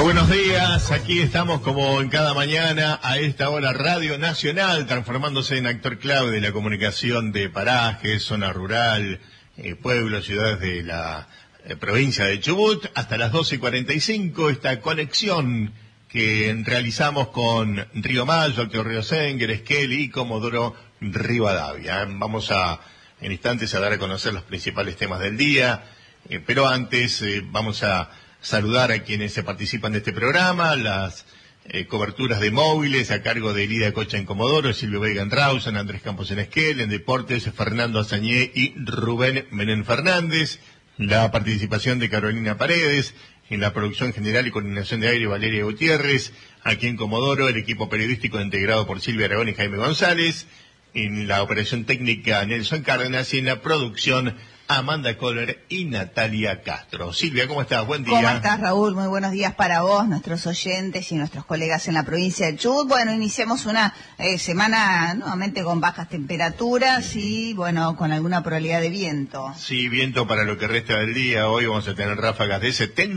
Muy buenos días, aquí estamos como en cada mañana a esta hora Radio Nacional, transformándose en actor clave de la comunicación de parajes, zona rural, pueblos, ciudades de la provincia de Chubut, hasta las 12:45, esta conexión que realizamos con Río Mayo, Alto Río Senguer, Esquel y Comodoro Rivadavia. Vamos en instantes a dar a conocer los principales temas del día, pero antes vamos a saludar a quienes se participan de este programa, las coberturas de móviles a cargo de Lidia Cocha en Comodoro, Silvio Vega en Rawson, Andrés Campos en Esquel, en Deportes Fernando Azañé y Rubén Menem Fernández, la participación de Carolina Paredes, en la producción general y coordinación de aire Valeria Gutiérrez, aquí en Comodoro el equipo periodístico integrado por Silvia Aragón y Jaime González, en la operación técnica Nelson Cárdenas y en la producción Amanda Kohler y Natalia Castro. Silvia, ¿cómo estás? Buen día. ¿Cómo estás, Raúl? Muy buenos días para vos, nuestros oyentes y nuestros colegas en la provincia de Chubut. Bueno, iniciamos una semana nuevamente con bajas temperaturas y, bueno, con alguna probabilidad de viento. Sí, viento para lo que resta del día. Hoy vamos a tener ráfagas de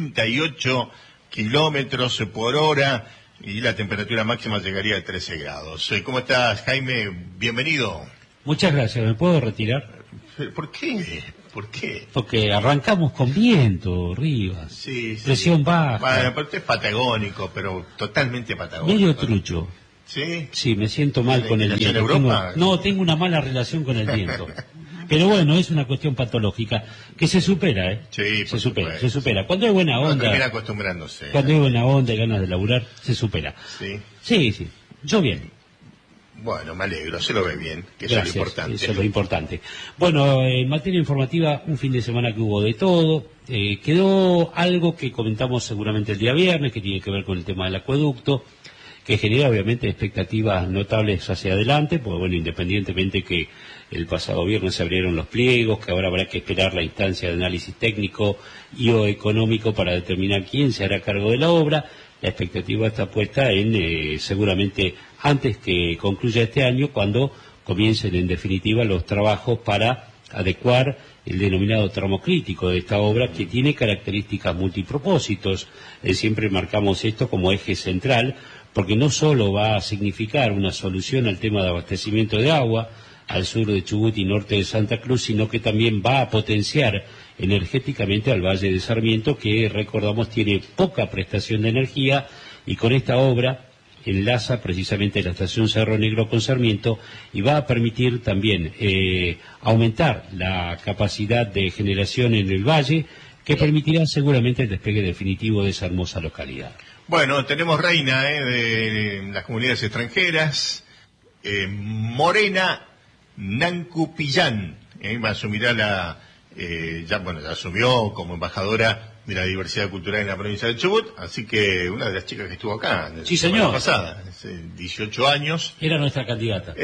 78 kilómetros por hora y la temperatura máxima llegaría a 13 grados. ¿Cómo estás, Jaime? Bienvenido. Muchas gracias. ¿Me puedo retirar? ¿Por qué? ¿Por qué? Porque arrancamos con viento, Rivas. Sí, sí. Presión baja. Bueno, aparte es patagónico, pero totalmente patagónico. Medio trucho. ¿Sí? Sí, me siento mal con el ¿En viento. Europa? Tengo una mala relación con el viento. Pero bueno, es una cuestión patológica que se supera, ¿eh? Sí, se supera. Cuando hay buena onda. Termina acostumbrándose. Cuando hay buena onda y ganas de laburar, se supera. Sí. Sí. Yo bien. Bueno, me alegro, se lo ve bien, que Gracias, eso es lo importante. Eso es lo importante. Bueno, en materia informativa, un fin de semana que hubo de todo. Quedó algo que comentamos seguramente el día viernes, que tiene que ver con el tema del acueducto, que genera obviamente expectativas notables hacia adelante, porque bueno, independientemente que el pasado viernes se abrieron los pliegos, que ahora habrá que esperar la instancia de análisis técnico y o económico para determinar quién se hará cargo de la obra. La expectativa está puesta en seguramente antes que concluya este año, cuando comiencen en definitiva los trabajos para adecuar el denominado tramo crítico de esta obra, que tiene características multipropósitos. Siempre marcamos esto como eje central, porque no solo va a significar una solución al tema de abastecimiento de agua al sur de Chubut y norte de Santa Cruz, sino que también va a potenciar energéticamente al Valle de Sarmiento, que recordamos tiene poca prestación de energía, y con esta obra enlaza precisamente la estación Cerro Negro con Sarmiento y va a permitir también aumentar la capacidad de generación en el valle, que permitirá seguramente el despegue definitivo de esa hermosa localidad. Bueno, tenemos reina de las comunidades extranjeras, Morena Nancupillán, asumirá ya asumió como embajadora de la diversidad cultural en la provincia de Chubut, así que una de las chicas que estuvo acá sí, la semana pasada, 18 años. Era nuestra candidata.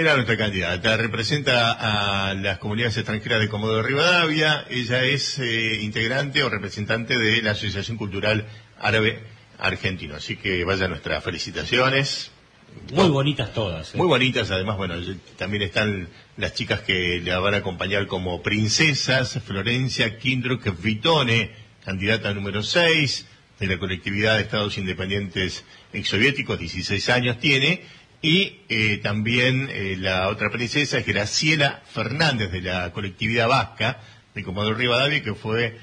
Representa a las comunidades extranjeras de Comodoro Rivadavia. Ella es integrante o representante de la Asociación Cultural Árabe Argentino, así que vaya nuestras felicitaciones. Muy bonitas todas. Muy bonitas, además, bueno, también están las chicas que la van a acompañar como princesas: Florencia Kindruck Vitone, candidata número 6 de la colectividad de Estados Independientes Exsoviéticos, 16 años tiene, y también la otra princesa es Graciela Fernández, de la colectividad vasca de Comodoro Rivadavia, que fue,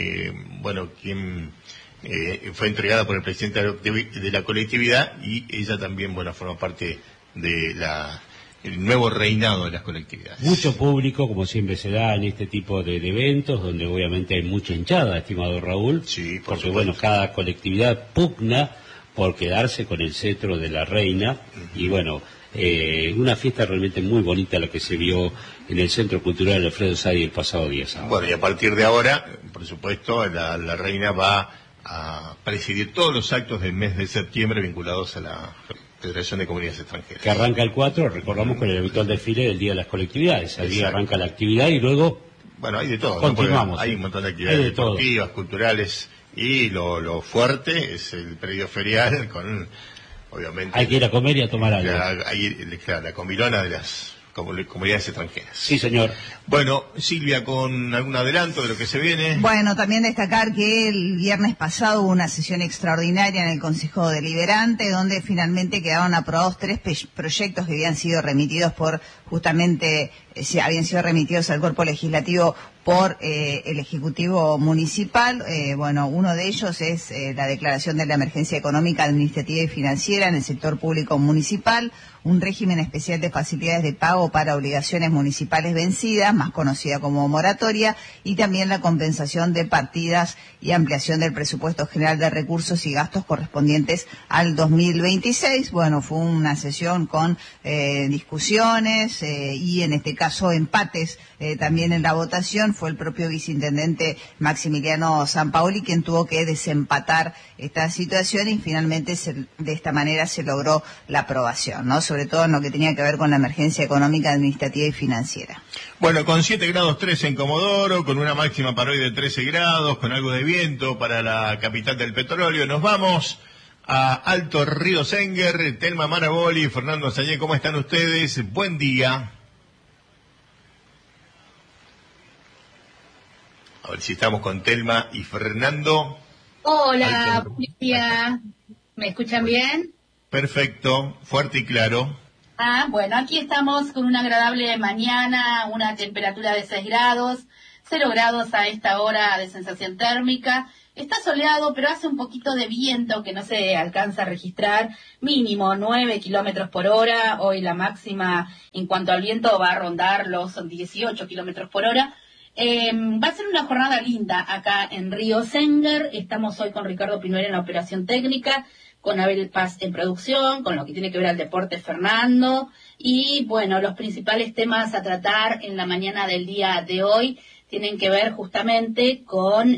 quien fue entregada por el presidente de la colectividad, y ella también, forma parte de el nuevo reinado de las colectividades. Mucho público, como siempre se da en este tipo de eventos, donde obviamente hay mucha hinchada, estimado Raúl, sí, porque cada colectividad pugna por quedarse con el cetro de la reina, y una fiesta realmente muy bonita la que se vio en el Centro Cultural Alfredo Sadi el pasado día sábado. Bueno, y a partir de ahora, por supuesto, la reina va a presidir todos los actos del mes de septiembre vinculados a la Federación de Comunidades Extranjeras. Que arranca el 4, recordamos, con el habitual desfile del Día de las Colectividades. Allí arranca la actividad y luego hay de todo. Continuamos. ¿No? Hay un montón de actividades deportivas, culturales, y lo fuerte es el predio ferial con, obviamente... Hay que ir a comer y a tomar algo. La comilona de las comunidades extranjeras. Sí, señor. Bueno, Silvia, con algún adelanto de lo que se viene. Bueno, también destacar que el viernes pasado hubo una sesión extraordinaria en el Consejo Deliberante, donde finalmente quedaron aprobados 3 proyectos que habían sido remitidos habían sido remitidos al cuerpo legislativo por el Ejecutivo Municipal. Bueno, uno de ellos es la declaración de la emergencia económica, administrativa y financiera en el sector público municipal, un régimen especial de facilidades de pago para obligaciones municipales vencidas, más conocida como moratoria, y también la compensación de partidas y ampliación del presupuesto general de recursos y gastos correspondientes al 2026. Bueno, fue una sesión con discusiones y en este caso empates también en la votación. Fue el propio viceintendente Maximiliano Sampaoli quien tuvo que desempatar esta situación y finalmente de esta manera se logró la aprobación, ¿no? Sobre todo en lo que tenía que ver con la emergencia económica, administrativa y financiera. Bueno, con 7 grados 3 en Comodoro, con una máxima para hoy de 13 grados, con algo de viento para la capital del petróleo, nos vamos a Alto Río Senguer. Telma Maraboli, Fernando Sañé, ¿cómo están ustedes? Buen día. A ver si estamos con Telma y Fernando. Hola, buen día. ¿Me escuchan bien? Perfecto, fuerte y claro. Bueno, aquí estamos con una agradable mañana, una temperatura de 6 grados, 0 grados a esta hora de sensación térmica. Está soleado, pero hace un poquito de viento que no se alcanza a registrar, mínimo 9 kilómetros por hora. Hoy la máxima en cuanto al viento va a rondar los 18 kilómetros por hora. Va a ser una jornada linda acá en Río Senguer. Estamos hoy con Ricardo Pinuera en la operación técnica, con Abel Paz en producción, con lo que tiene que ver al deporte Fernando. Y bueno, los principales temas a tratar en la mañana del día de hoy tienen que ver justamente con,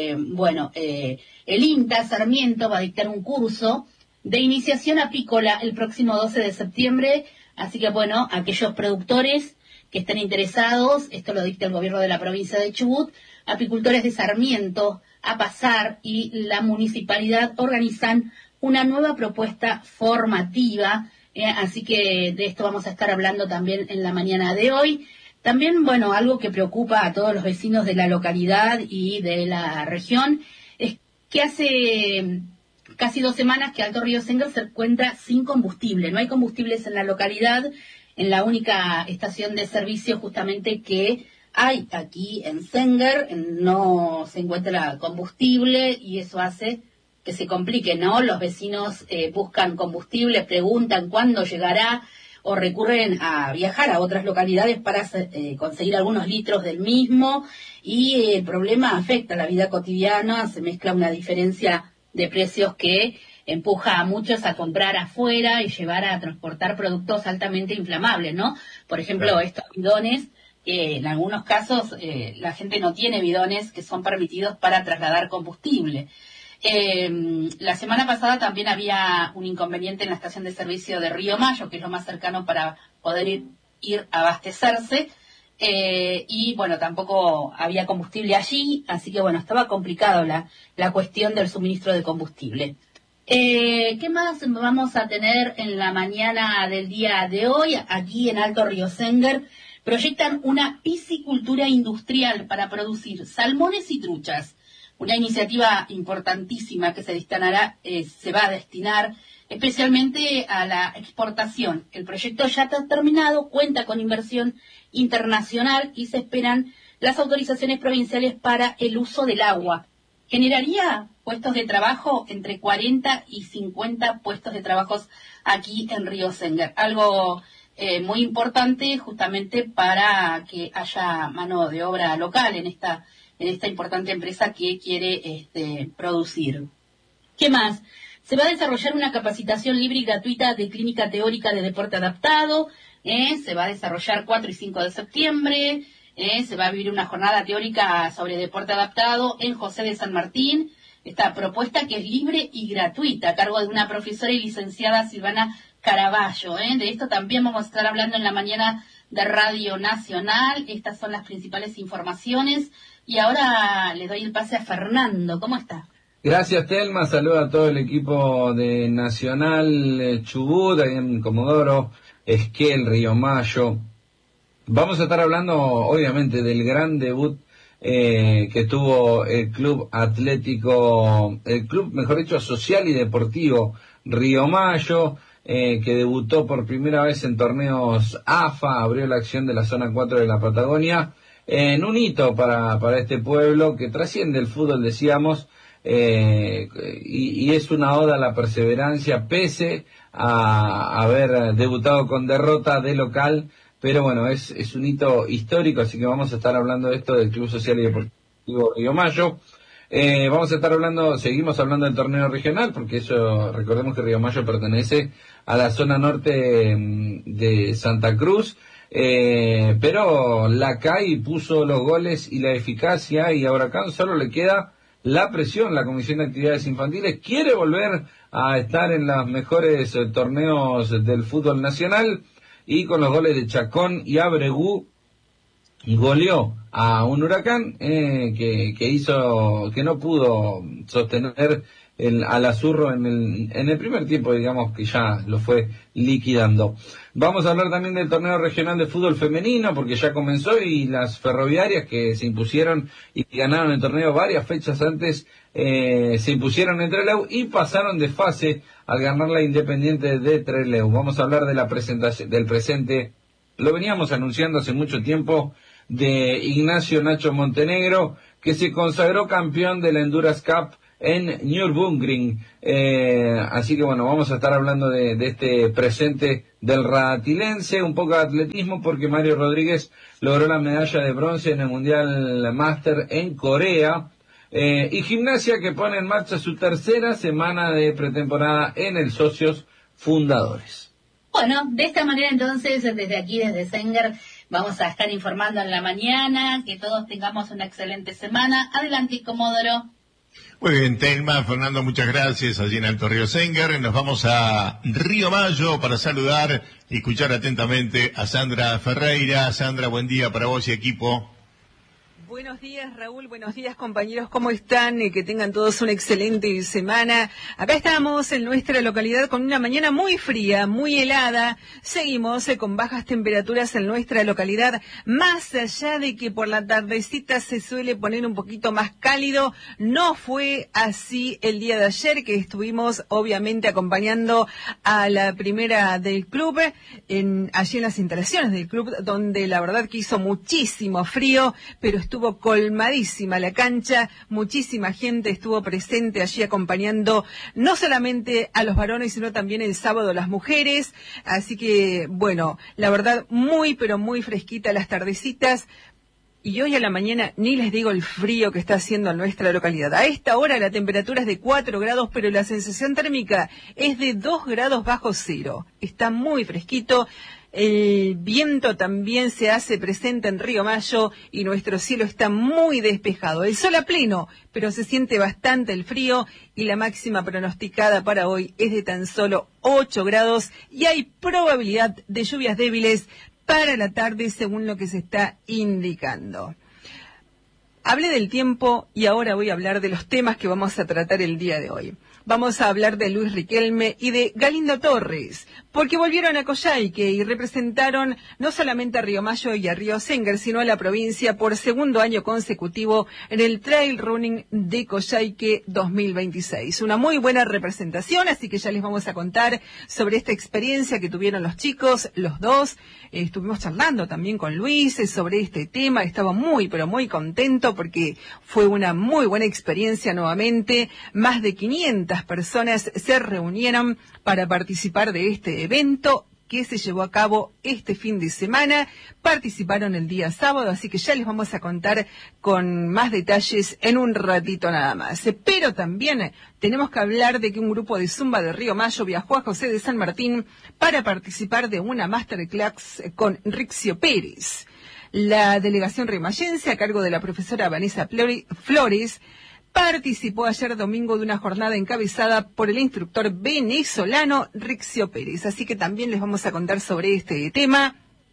el INTA Sarmiento va a dictar un curso de iniciación apícola el próximo 12 de septiembre. Así que bueno, aquellos productores que estén interesados, esto lo dicta el gobierno de la provincia de Chubut, apicultores de Sarmiento, APASAR y la municipalidad organizan una nueva propuesta formativa, así que de esto vamos a estar hablando también en la mañana de hoy. También, bueno, algo que preocupa a todos los vecinos de la localidad y de la región es que hace casi 2 semanas que Alto Río Senguer se encuentra sin combustible. No hay combustibles en la localidad, en la única estación de servicio justamente que hay aquí en Senguer no se encuentra combustible y eso hace que se complique, ¿no? Los vecinos buscan combustible, preguntan cuándo llegará o recurren a viajar a otras localidades para conseguir algunos litros del mismo y el problema afecta la vida cotidiana, se mezcla una diferencia de precios que empuja a muchos a comprar afuera y llevar a transportar productos altamente inflamables, ¿no? Por ejemplo, estos bidones, en algunos casos la gente no tiene bidones que son permitidos para trasladar combustible. La semana pasada también había un inconveniente en la estación de servicio de Río Mayo, que es lo más cercano para poder ir a abastecerse, y bueno, tampoco había combustible allí, así que bueno, estaba complicado la cuestión del suministro de combustible. ¿Qué más vamos a tener en la mañana del día de hoy? Aquí en Alto Río Senguer proyectan una piscicultura industrial para producir salmones y truchas. Una iniciativa importantísima que se va a destinar especialmente a la exportación. El proyecto ya está terminado, cuenta con inversión internacional y se esperan las autorizaciones provinciales para el uso del agua. Generaría puestos de trabajo, entre 40 y 50 puestos de trabajo aquí en Río Senguer. Algo muy importante justamente para que haya mano de obra local en esta importante empresa que quiere producir. ¿Qué más? Se va a desarrollar una capacitación libre y gratuita de clínica teórica de deporte adaptado. Se va a desarrollar 4 y 5 de septiembre. Se va a vivir una jornada teórica sobre deporte adaptado en José de San Martín. Esta propuesta que es libre y gratuita, a cargo de una profesora y licenciada Silvana Caraballo. De esto también vamos a estar hablando en la mañana de Radio Nacional. Estas son las principales informaciones. Y ahora le doy el pase a Fernando. ¿Cómo está? Gracias, Telma. Saludo a todo el equipo de Nacional Chubut, ahí en Comodoro, Esquel, Río Mayo, Vamos a estar hablando, obviamente, del gran debut que tuvo el club mejor dicho, social y deportivo Río Mayo, que debutó por primera vez en torneos AFA, abrió la acción de la zona 4 de la Patagonia, en un hito para este pueblo que trasciende el fútbol, decíamos, y es una oda a la perseverancia, pese a haber debutado con derrota de local. Pero bueno, es un hito histórico, así que vamos a estar hablando de esto del Club Social y Deportivo Río Mayo. Seguimos hablando del torneo regional, porque eso, recordemos que Río Mayo pertenece a la zona norte de Santa Cruz, pero la CAI puso los goles y la eficacia, y a Huracán solo le queda la presión. La Comisión de Actividades Infantiles quiere volver a estar en los mejores torneos del fútbol nacional, y con los goles de Chacón y Abregú goleó a un Huracán que no pudo sostener al Azurro en el primer tiempo, digamos que ya lo fue liquidando. Vamos a hablar también del torneo regional de fútbol femenino, porque ya comenzó, y las ferroviarias que se impusieron y ganaron el torneo varias fechas antes, se impusieron en Trelew y pasaron de fase al ganar la Independiente de Trelew. Vamos a hablar de la presentación del presente, lo veníamos anunciando hace mucho tiempo, de Ignacio Nacho Montenegro, que se consagró campeón de la Endurance Cup en Nürburgring. Así que bueno, vamos a estar hablando de este presente del ratilense, un poco de atletismo, porque Mario Rodríguez logró la medalla de bronce en el Mundial Master en Corea, y Gimnasia, que pone en marcha su tercera semana de pretemporada en el Socios Fundadores. Bueno, de esta manera entonces, desde aquí, desde Senger, vamos a estar informando en la mañana, que todos tengamos una excelente semana. Adelante, Comodoro. Muy bien, Telma, Fernando, muchas gracias. Allí en Alto Río Senger nos vamos a Río Mayo para saludar y escuchar atentamente a Sandra Ferreira. Sandra, buen día para vos y equipo. Buenos días, Raúl, buenos días, compañeros, ¿cómo están? Que tengan todos una excelente semana. Acá estamos en nuestra localidad con una mañana muy fría, muy helada. Seguimos con bajas temperaturas en nuestra localidad, más allá de que por la tardecita se suele poner un poquito más cálido. No fue así el día de ayer, que estuvimos obviamente acompañando a la primera del club, allí en las instalaciones del club, donde la verdad que hizo muchísimo frío, pero estuvo colmadísima la cancha, muchísima gente estuvo presente allí acompañando no solamente a los varones, sino también el sábado a las mujeres. Así que, bueno, la verdad, muy pero muy fresquita las tardecitas. Y hoy a la mañana ni les digo el frío que está haciendo en nuestra localidad. A esta hora la temperatura es de 4 grados, pero la sensación térmica es de 2 grados bajo cero. Está muy fresquito. El viento también se hace presente en Río Mayo y nuestro cielo está muy despejado. El sol a pleno, pero se siente bastante el frío, y la máxima pronosticada para hoy es de tan solo 8 grados y hay probabilidad de lluvias débiles para la tarde, según lo que se está indicando. Hablé del tiempo y ahora voy a hablar de los temas que vamos a tratar el día de hoy. Vamos a hablar de Luis Riquelme y de Galindo Torres, porque volvieron a Coyhaique y representaron no solamente a Río Mayo y a Río Senger, sino a la provincia por segundo año consecutivo en el Trail Running de Coyhaique 2026. Una muy buena representación, así que ya les vamos a contar sobre esta experiencia que tuvieron los chicos, los dos. Estuvimos charlando también con Luis sobre este tema, estaba muy, pero muy contento porque fue una muy buena experiencia nuevamente. Más de 500 personas se reunieron para participar de este evento que se llevó a cabo este fin de semana. Participaron el día sábado, así que ya les vamos a contar con más detalles en un ratito nada más. Pero también tenemos que hablar de que un grupo de Zumba de Río Mayo viajó a José de San Martín para participar de una masterclass con Rixio Pérez. La delegación rimayense, a cargo de la profesora Vanessa Flores, participó ayer domingo de una jornada encabezada por el instructor venezolano Rixio Pérez. Así que también les vamos a contar sobre este tema.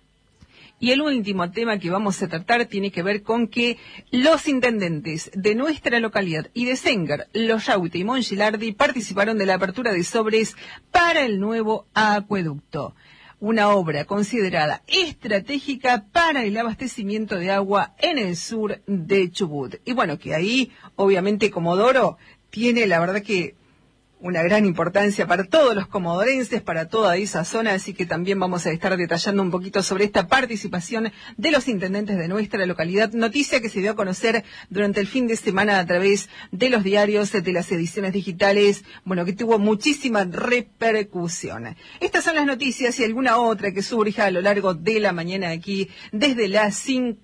Y el último tema que vamos a tratar tiene que ver con que los intendentes de nuestra localidad y de Senger, Loyaute y Mongilardi, participaron de la apertura de sobres para el nuevo acueducto. una obra considerada estratégica para el abastecimiento de agua en el sur de Chubut. Y bueno, que ahí, obviamente, Comodoro tiene, la verdad que, una gran importancia para todos los comodorenses, para toda esa zona, así que también vamos a estar detallando un poquito sobre esta participación de los intendentes de nuestra localidad, noticia que se dio a conocer durante el fin de semana a través de los diarios, de las ediciones digitales, bueno, que tuvo muchísima repercusión. Estas son las noticias y alguna otra que surja a lo largo de la mañana aquí desde las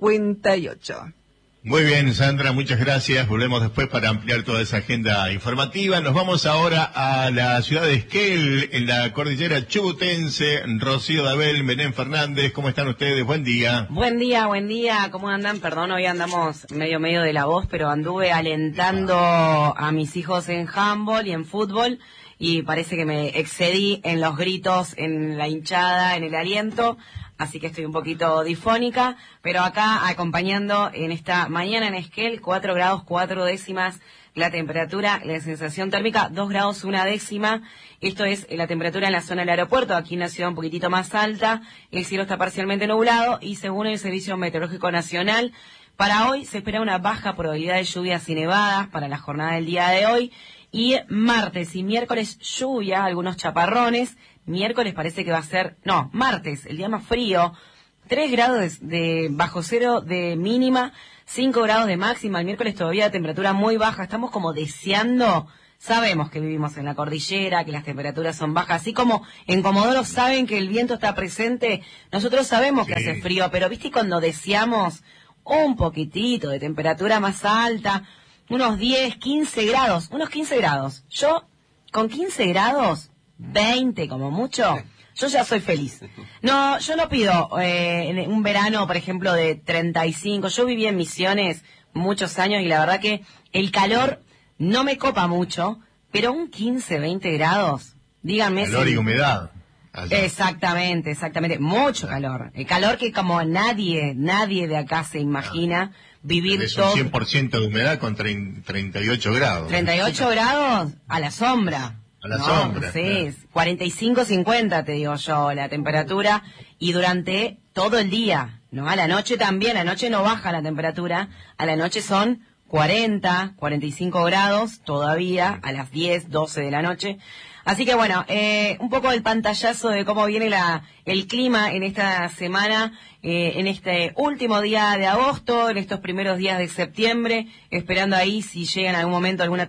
58. Muy bien, Sandra, muchas gracias. Volvemos después para ampliar toda esa agenda informativa. Nos vamos ahora a la ciudad de Esquel, en la cordillera chubutense. Rocío Dabel, Belén Fernández, ¿cómo están ustedes? Buen día. Buen día. ¿Cómo andan? Perdón, hoy andamos medio de la voz, pero anduve alentando a mis hijos en handball y en fútbol y parece que me excedí en los gritos, en la hinchada, en el aliento. Así que estoy un poquito difónica, pero acá acompañando en esta mañana en Esquel, 4 grados 4 décimas la temperatura, la sensación térmica 2 grados 1 décima. Esto es la temperatura en la zona del aeropuerto, aquí en la ciudad un poquitito más alta, el cielo está parcialmente nublado y según el Servicio Meteorológico Nacional, para hoy se espera una baja probabilidad de lluvias y nevadas para la jornada del día de hoy. Y martes y miércoles lluvia, algunos chaparrones. Miércoles parece que va a ser, martes, el día más frío. 3 grados de bajo cero de mínima, 5 grados de máxima. El miércoles todavía temperatura muy baja. Estamos como deseando, sabemos que vivimos en la cordillera, que las temperaturas son bajas. Así como en Comodoro saben que el viento está presente, nosotros sabemos que hace frío, pero viste cuando deseamos un poquitito de temperatura más alta, unos 10, 15 grados, unos 15 grados. Yo, con 15 grados, 20 como mucho, yo ya soy feliz. No, yo no pido un verano, por ejemplo, de 35. Yo viví en Misiones muchos años y la verdad que el calor no me copa mucho, pero un 15, 20 grados, díganme. Calor y humedad. Allá. Exactamente, mucho calor. El calor que como nadie de acá se imagina. Vivir es todo. Un 100% de humedad con 38 grados. 38 grados a la sombra. A la sombra. Sí, claro. 45-50 te digo yo, la temperatura. Y durante todo el día, ¿no? A la noche también, a la noche no baja la temperatura. A la noche son 40, 45 grados todavía, a las 10, 12 de la noche. Así que bueno, un poco el pantallazo de cómo viene el clima en esta semana, en este último día de agosto, en estos primeros días de septiembre, esperando ahí si llega en algún momento alguna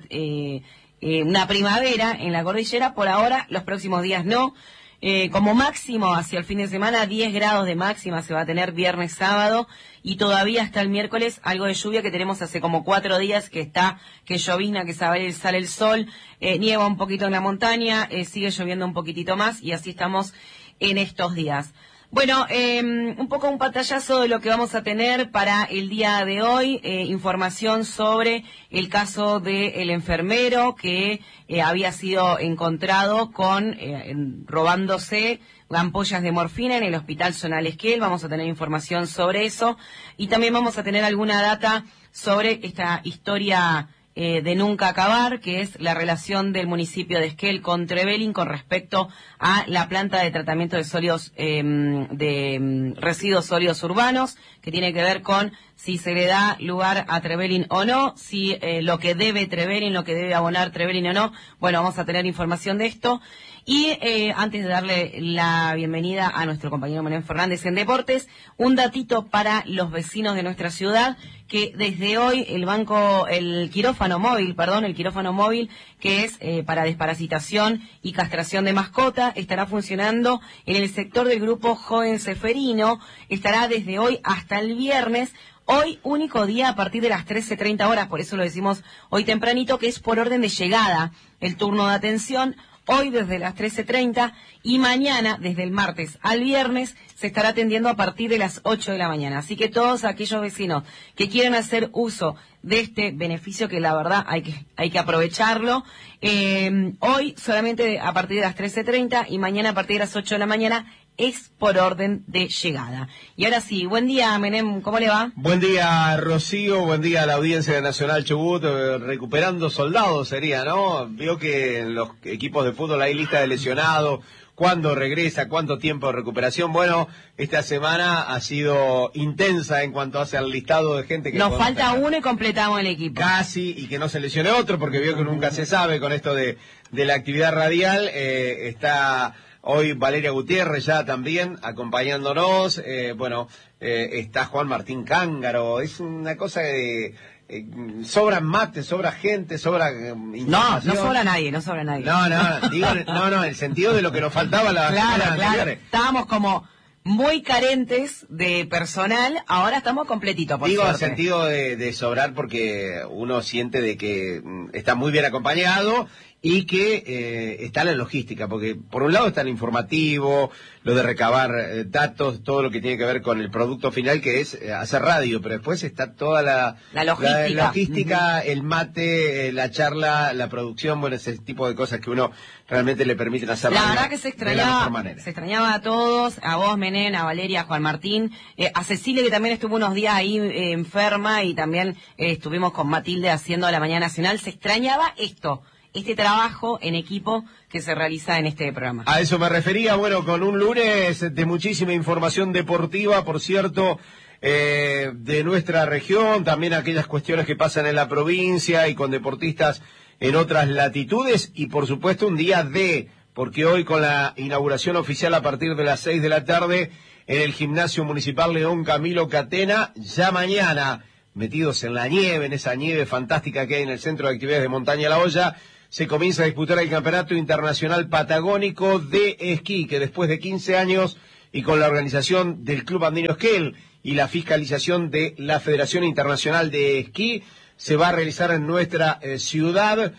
una primavera en la cordillera. Por ahora, los próximos días no. Como máximo hacia el fin de semana, 10 grados de máxima se va a tener viernes, sábado, y todavía hasta el miércoles algo de lluvia que tenemos hace como 4 días que llovizna, que sale el sol, nieva un poquito en la montaña, sigue lloviendo un poquitito más y así estamos en estos días. Bueno, un poco un pantallazo de lo que vamos a tener para el día de hoy, información sobre el caso del enfermero que había sido encontrado robándose ampollas de morfina en el hospital Zonal Esquel. Vamos a tener información sobre eso y también vamos a tener alguna data sobre esta historia de nunca acabar, que es la relación del municipio de Esquel con Trevelin con respecto a la planta de tratamiento de sólidos, residuos sólidos urbanos, que tiene que ver con si se le da lugar a Trevelin o no, si lo que debe Trevelin, lo que debe abonar Trevelin o no. Bueno, vamos a tener información de esto. Y antes de darle la bienvenida a nuestro compañero Belén Fernández en Deportes, un datito para los vecinos de nuestra ciudad, que desde hoy el quirófano móvil, que es para desparasitación y castración de mascota, estará funcionando en el sector del grupo Joven Seferino, estará desde hoy hasta el viernes. Hoy, único día a partir de las 13:30 horas, por eso lo decimos hoy tempranito, que es por orden de llegada el turno de atención. Hoy desde las 13:30 y mañana, desde el martes al viernes, se estará atendiendo a partir de las 8 de la mañana. Así que todos aquellos vecinos que quieran hacer uso de este beneficio, que la verdad hay que aprovecharlo, hoy solamente a partir de las 13:30 y mañana a partir de las 8 de la mañana es por orden de llegada. Y ahora sí, buen día, Menem, ¿cómo le va? Buen día, Rocío, buen día a la audiencia de Nacional Chubut, recuperando soldados sería, ¿no? Vio que en los equipos de fútbol hay lista de lesionados, cuándo regresa, cuánto tiempo de recuperación. Bueno, esta semana ha sido intensa en cuanto hace al listado de gente que... Nos falta uno y completamos el equipo. Casi, y que no se lesione otro, porque vio que nunca se sabe con esto de la actividad radial. Está hoy Valeria Gutiérrez ya también acompañándonos. Está Juan Martín Cángaro. Es una cosa de... sobran mates, sobra gente, sobra no sobra nadie. No, en el sentido de lo que nos faltaba la semana anterior. Estábamos como muy carentes de personal, ahora estamos completitos, por Digo, en suerte. sentido de sobrar, porque uno siente de que está muy bien acompañado y que está la logística, porque por un lado está el informativo, lo de recabar datos, todo lo que tiene que ver con el producto final, que es hacer radio, pero después está toda la logística, el mate, la charla, la producción, bueno, ese tipo de cosas que uno realmente le permiten hacer la radio verdad que se extrañaba a todos, a vos, Menem, a Valeria, a Juan Martín, a Cecilia, que también estuvo unos días ahí enferma, y también estuvimos con Matilde haciendo la Mañana Nacional. Se extrañaba este trabajo en equipo que se realiza en este programa. A eso me refería, bueno, con un lunes de muchísima información deportiva, por cierto, de nuestra región, también aquellas cuestiones que pasan en la provincia y con deportistas en otras latitudes, y por supuesto un día porque hoy con la inauguración oficial a partir de las 6 de la tarde en el Gimnasio Municipal León Camilo Catena, ya mañana, metidos en la nieve, en esa nieve fantástica que hay en el Centro de Actividades de Montaña La Hoya, se comienza a disputar el Campeonato Internacional Patagónico de Esquí, que después de 15 años y con la organización del Club Andino Esquel y la fiscalización de la Federación Internacional de Esquí, se va a realizar en nuestra ciudad.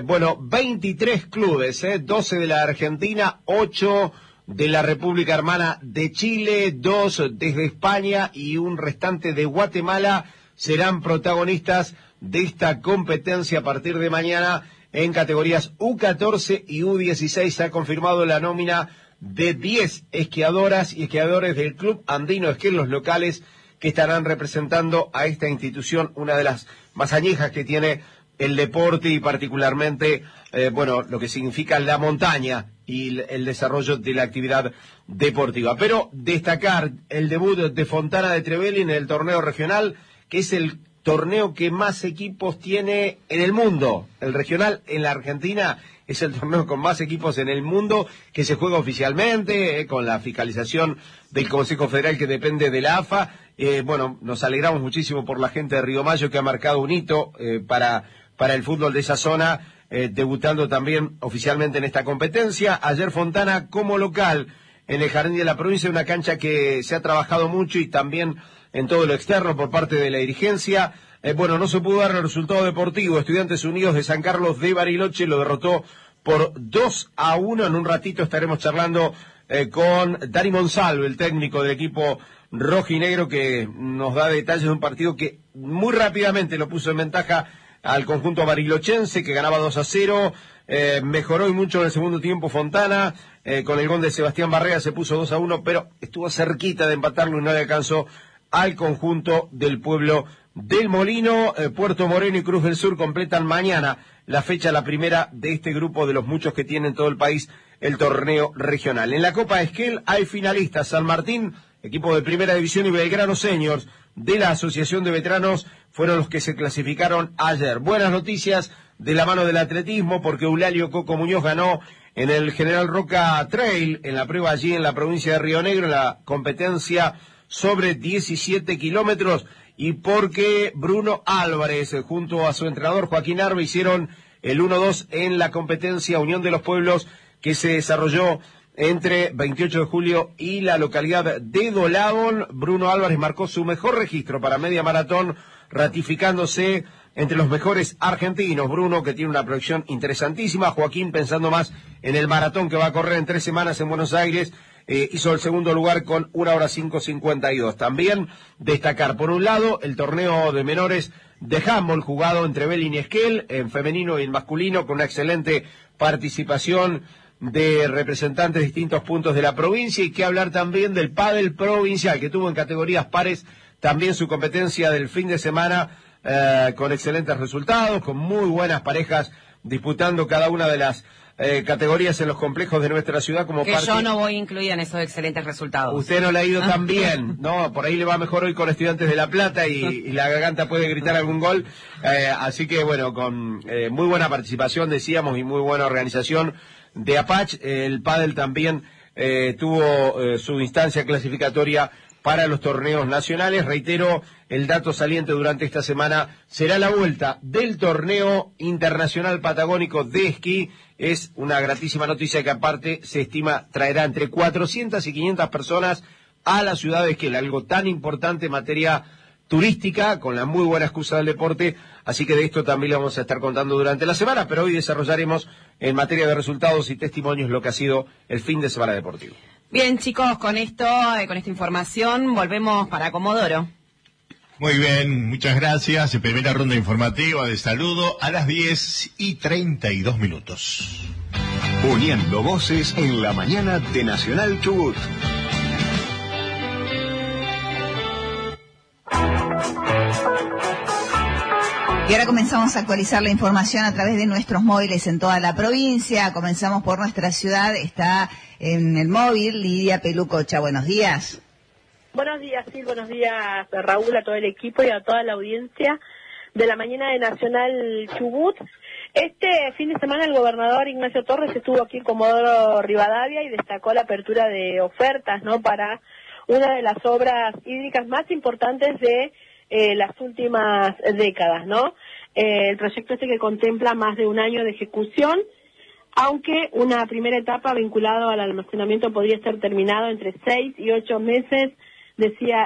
23 clubes, 12 de la Argentina, 8 de la República Hermana de Chile, 2 desde España y un restante de Guatemala serán protagonistas de esta competencia a partir de mañana en categorías U14 y U16. Se ha confirmado la nómina de 10 esquiadoras y esquiadores del Club Andino Esquel, los locales que estarán representando a esta institución, una de las más añejas que tiene el deporte y particularmente, lo que significa la montaña y el desarrollo de la actividad deportiva. Pero destacar el debut de Fontana de Trevelin en el torneo regional, que es el torneo que más equipos tiene en el mundo. El regional en la Argentina es el torneo con más equipos en el mundo, que se juega oficialmente, con la fiscalización del Consejo Federal que depende de la AFA. Nos alegramos muchísimo por la gente de Río Mayo, que ha marcado un hito para el fútbol de esa zona, debutando también oficialmente en esta competencia. Ayer Fontana como local en el Jardín de la Provincia, una cancha que se ha trabajado mucho y también en todo lo externo por parte de la dirigencia. No se pudo dar el resultado deportivo. Estudiantes Unidos de San Carlos de Bariloche lo derrotó por 2-1. En un ratito estaremos charlando con Dani Monsalve, el técnico del equipo rojinegro, que nos da detalles de un partido que muy rápidamente lo puso en ventaja al conjunto barilochense, que ganaba 2-0. Mejoró y mucho en el segundo tiempo Fontana, con el gol de Sebastián Barrea se puso 2-1, pero estuvo cerquita de empatarlo y no le alcanzó al conjunto del pueblo del Molino. Puerto Moreno y Cruz del Sur completan mañana la fecha, la primera de este grupo de los muchos que tiene en todo el país el torneo regional. En la Copa Esquel hay finalistas: San Martín, equipo de primera división, y Belgrano Seniors de la Asociación de Veteranos fueron los que se clasificaron ayer. Buenas noticias de la mano del atletismo, porque Eulalio Coco Muñoz ganó en el General Roca Trail, en la prueba allí en la provincia de Río Negro, en la competencia sobre 17 kilómetros, y porque Bruno Álvarez, junto a su entrenador Joaquín Arbe, hicieron el 1-2 en la competencia Unión de los Pueblos, que se desarrolló entre 28 de julio y la localidad de Dolabón. Bruno Álvarez marcó su mejor registro para media maratón, ratificándose entre los mejores argentinos. Bruno, que tiene una proyección interesantísima. Joaquín, pensando más en el maratón que va a correr en 3 semanas en Buenos Aires, hizo el segundo lugar con 1 hora 5:52. También destacar, por un lado, el torneo de menores de handball jugado entre Belín y Esquel, en femenino y en masculino, con una excelente participación de representantes de distintos puntos de la provincia, y que hablar también del pádel provincial, que tuvo en categorías pares también su competencia del fin de semana, con excelentes resultados, con muy buenas parejas disputando cada una de las categorías en los complejos de nuestra ciudad como que parte... yo no voy incluida en esos excelentes resultados. Usted no le ha ido tan bien, ¿no? Por ahí le va mejor hoy con Estudiantes de La Plata y la garganta puede gritar algún gol. Así que, bueno, con muy buena participación, decíamos, y muy buena organización de Apach. El pádel también tuvo su instancia clasificatoria para los torneos nacionales. Reitero, el dato saliente durante esta semana será la vuelta del torneo internacional patagónico de esquí. Es una gratísima noticia que aparte se estima traerá entre 400 y 500 personas a la ciudad de Esquel, algo tan importante en materia turística, con la muy buena excusa del deporte. Así que de esto también le vamos a estar contando durante la semana, pero hoy desarrollaremos en materia de resultados y testimonios lo que ha sido el fin de semana deportivo. Bien, chicos, con esta información volvemos para Comodoro. Muy bien, muchas gracias. Primera ronda informativa de saludo a las 10:32. Uniendo voces en la mañana de Nacional Chubut. Y ahora comenzamos a actualizar la información a través de nuestros móviles en toda la provincia. Comenzamos por nuestra ciudad. Está en el móvil Lidia Pelucocha. Buenos días. Buenos días, sí, buenos días, Raúl, a todo el equipo y a toda la audiencia de la mañana de Nacional Chubut. Este fin de semana el gobernador Ignacio Torres estuvo aquí en Comodoro Rivadavia y destacó la apertura de ofertas, ¿no?, para una de las obras hídricas más importantes de las últimas décadas, ¿no? El proyecto que contempla más de un año de ejecución, aunque una primera etapa vinculada al almacenamiento podría ser terminado entre 6 y 8 meses, decía